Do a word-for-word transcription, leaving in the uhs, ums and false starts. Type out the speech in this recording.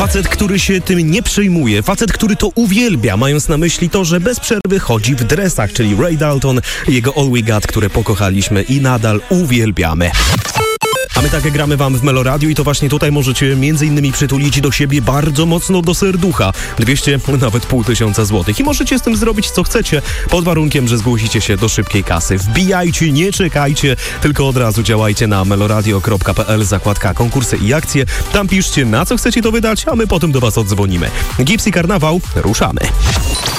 Facet, który się tym nie przejmuje. Facet, który to uwielbia, mając na myśli to, że bez przerwy chodzi w dresach, czyli Ray Dalton i jego All We Got, które pokochaliśmy i nadal uwielbiamy. A my tak gramy wam w Meloradiu i to właśnie tutaj możecie między innymi przytulić do siebie bardzo mocno do serducha. dwieście, nawet pół tysiąca złotych. I możecie z tym zrobić co chcecie, pod warunkiem, że zgłosicie się do szybkiej kasy. Wbijajcie, nie czekajcie, tylko od razu działajcie na meloradio kropka p l, zakładka konkursy i akcje. Tam piszcie, na co chcecie to wydać, a my potem do was odzwonimy. Gipsy Karnawał, ruszamy.